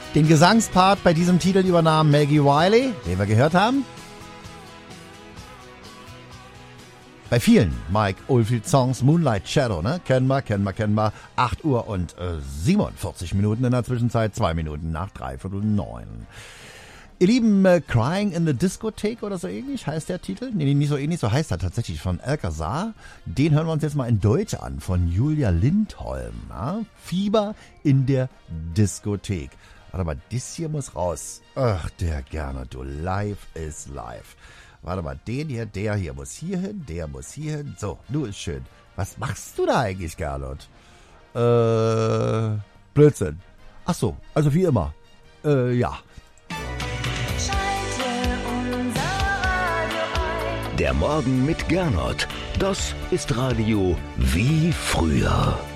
Den Gesangspart bei diesem Titel übernahm Maggie Wiley, den wir gehört haben. Bei vielen Mike Oldfield Songs, Moonlight Shadow, ne? Kennen wir. 8 Uhr und 47 Minuten in der Zwischenzeit, 2 Minuten nach 8:45. Ihr Lieben, Crying in the Discotheque oder so ähnlich heißt der Titel. Nee, nicht so ähnlich, so heißt er tatsächlich, von Alcazar. Den hören wir uns jetzt mal in Deutsch an, von Julia Lindholm. Ja? Fieber in der Diskothek. Warte mal, das hier muss raus. Ach, der gerne, du, live is live. Warte mal, der hier muss hier hin, der muss hier hin. So, nu ist schön. Was machst du da eigentlich, Gernot? Blödsinn. Ach so, also wie immer. Ja. Der Morgen mit Gernot. Das ist Radio wie früher.